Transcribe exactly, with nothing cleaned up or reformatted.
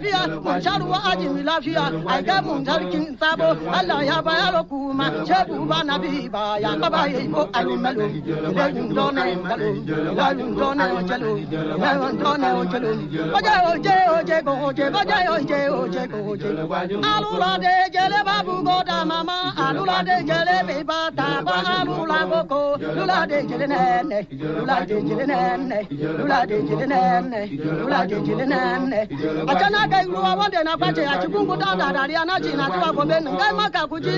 lafiya mun sharuwa ajimi lafiya ai ga mun sarkin sabo Allah ya bayar kuma shebu ba nabi ba ya baba yi ko alimalo le ndone ndalo la ndone ochelo le ndone ochelo oje oje oje go oje oje oje oje go oje alula de jele babu goda mama alula de jele be bata ba alula boko lula de jele nene lula de jele nene lula de jele nene lula de jele nene achana ga ruwa wonde na kwache achikungu da da da ri anaji na tuwa gombe ngai maka kuji